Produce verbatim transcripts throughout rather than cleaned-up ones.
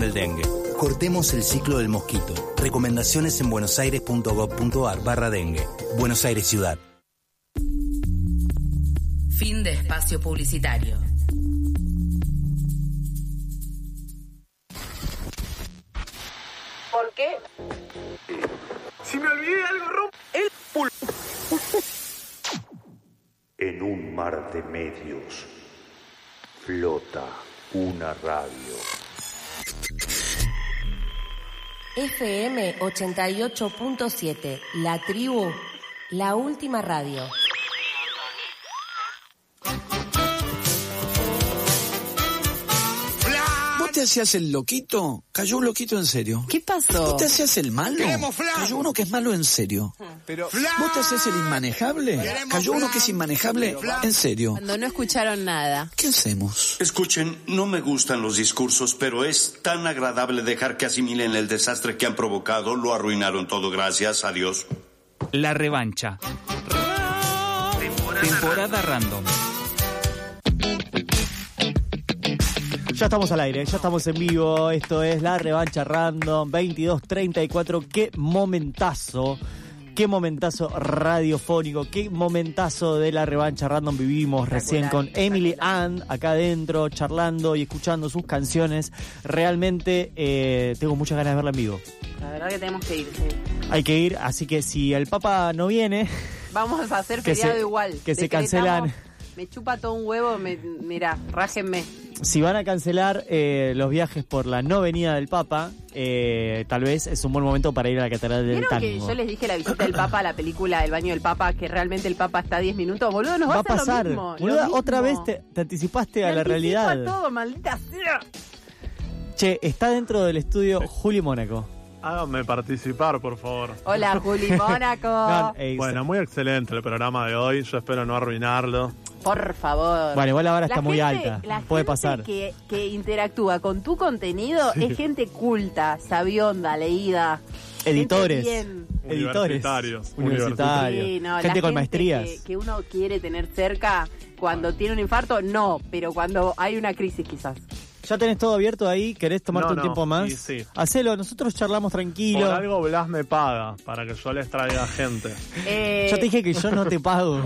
el dengue. Cortemos el ciclo del mosquito. Recomendaciones en buenosaires.gov.ar barra dengue. Buenos Aires Ciudad. Fin de espacio publicitario. ¿Por qué? Si me olvidé algo, romp el pul... En un mar de medios flota una radio. F M ochenta y ocho punto siete, La Tribu, la última radio. ¿Vos te hacías el loquito? Cayó un loquito en serio. ¿Qué pasó? ¿Vos te hacías el malo? Cayó uno que es malo en serio. Pero... ¿Vos te hacías el inmanejable? Cayó uno que es inmanejable en serio. Cuando no escucharon nada. ¿Qué hacemos? Escuchen, no me gustan los discursos, pero es tan agradable dejar que asimilen el desastre que han provocado. Lo arruinaron todo, gracias a Dios. La revancha. Temporada, Temporada random. Ya estamos al aire, ya estamos en vivo. Esto es La Revancha Random, veintidós treinta y cuatro. Qué momentazo, qué momentazo radiofónico, qué momentazo de La Revancha Random vivimos recién con Emily Ann acá adentro, charlando y escuchando sus canciones. Realmente eh, tengo muchas ganas de verla en vivo. La verdad que tenemos que ir, sí. Hay que ir, así que si el Papa no viene... Vamos a hacer que feriado se, igual. Que se cancelan... Me chupa todo un huevo, me, mirá, rájenme. Si van a cancelar eh, los viajes por la no venida del Papa, eh, tal vez es un buen momento para ir a la Catedral del Tango. ¿Vieron que yo les dije la visita del Papa, la película El baño del Papa, que realmente el Papa está diez minutos? Boludo, nos va, va a pasar lo mismo, boluda, lo mismo. Otra vez te, te anticipaste a me la realidad. Me todo, maldita sea. Che, está dentro del estudio Juli Mónaco. Háganme participar, por favor. Hola, Juli Mónaco. No, bueno, muy excelente el programa de hoy. Yo espero no arruinarlo. Por favor. Bueno, igual la vara está la muy gente, alta. La Puede gente pasar. Que, que interactúa con tu contenido sí. Es gente culta, sabionda, leída. Editores. Bien. Editores. Universitarios. Universitarios. Sí, no, gente con gente maestrías. Que, que uno quiere tener cerca cuando tiene un infarto, no, pero cuando hay una crisis quizás. ¿Ya tenés todo abierto ahí? ¿Querés tomarte no, un no, tiempo más? Sí, sí. Hacelo, nosotros charlamos tranquilo. Por algo Blas me paga, para que yo les traiga gente. Eh... Yo te dije que yo no te pago.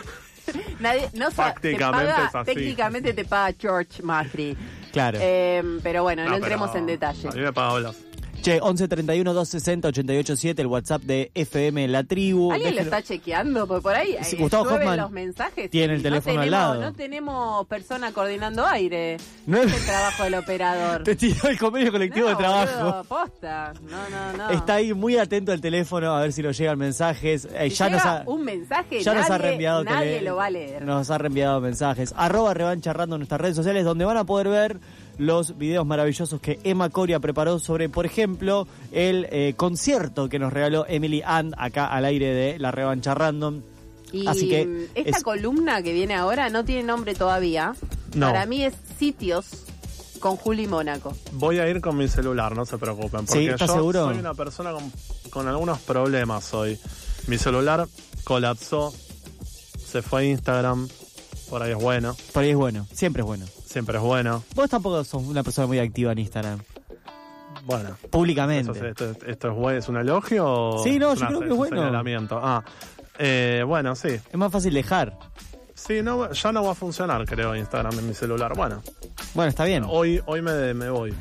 Nadie, no Prácticamente te paga, es así. Técnicamente te paga George Macri. Claro. Eh, pero bueno, no, no pero entremos en detalle. A mí me paga Blas. Che, once treinta y uno, doscientos sesenta, ochenta y ocho siete, el WhatsApp de F M La Tribu. ¿Alguien Déjelo. lo está chequeando? Porque por ahí Sí, eh, Gustavo llueven Hoffman los mensajes. tiene el teléfono no al tenemos, lado. No tenemos persona coordinando aire. No es el trabajo del operador. Te tiró el convenio colectivo no, de trabajo. Boludo, posta. No, no, no. Está ahí muy atento al teléfono a ver si nos llegan mensajes. Eh, si ya llega nos ha, un mensaje, ya nadie, nos ha reenviado nadie tele, lo va a leer. Nos ha reenviado mensajes. Arroba Revancha Random en nuestras redes sociales, donde van a poder ver los videos maravillosos que Emma Coria preparó sobre, por ejemplo, el eh, concierto que nos regaló Emily Ann acá al aire de La Revancha Random. Y Así que esta es... columna que viene ahora no tiene nombre todavía. No. Para mí es Sitios con Juli Mónaco. Voy a ir con mi celular, no se preocupen. Porque ¿Sí? ¿Estás yo seguro? soy una persona con, con algunos problemas hoy. Mi celular colapsó, se fue a Instagram, por ahí es bueno. Por ahí es bueno, siempre es bueno. Siempre es bueno. Vos tampoco sos una persona muy activa en Instagram. Bueno. Públicamente. Eso, esto, esto es, bueno, ¿es un elogio o sí, no, es yo una, creo que es bueno. Señalamiento? Ah, eh, bueno, sí. Es más fácil dejar. Sí, no, ya no va a funcionar, creo, Instagram en mi celular. Bueno. Bueno, está bien. Hoy, hoy me, me voy.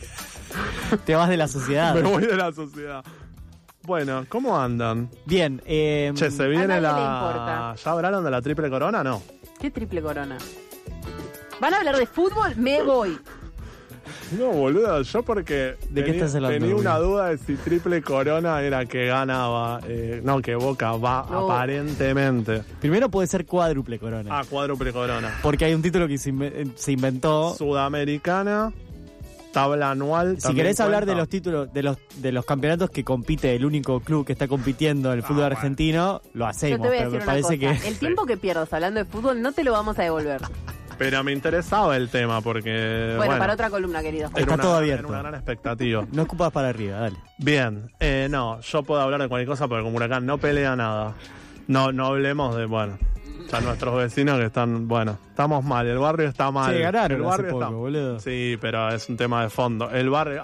Te vas de la sociedad. Me voy de la sociedad. Bueno, ¿cómo andan? Bien. Eh, che, se viene la... le importa. ¿Ya hablaron de la triple corona? No. ¿Qué triple corona? ¿Van a hablar de fútbol? Me voy. No, boludo, yo porque ¿De tenía, qué estás hablando, tenía una boludo? duda de si triple corona era que ganaba. Eh, no, que Boca va No. aparentemente. Primero puede ser cuádruple corona. Ah, cuádruple corona. Porque hay un título que se, inve- se inventó. Sudamericana, tabla anual. Si querés cuenta. hablar de los títulos, de los de los campeonatos que compite el único club que está compitiendo en el fútbol Ah, bueno. argentino, lo Yo hacemos. te voy a Pero decir me una parece cosa. que El tiempo que pierdas hablando de fútbol no te lo vamos a devolver. Pero me interesaba el tema porque. Bueno, Bueno, para otra columna, querido. era Está una- todo abierto. Era una gran expectativa. no ocupas para arriba, dale. Bien, eh, no, yo puedo hablar de cualquier cosa porque como Huracán no pelea nada. No, no hablemos de, bueno, ya nuestros vecinos que están, bueno, estamos mal, el barrio está mal. Sí, ganaron el hace barrio poco, está... boludo. Sí, pero es un tema de fondo. El barrio,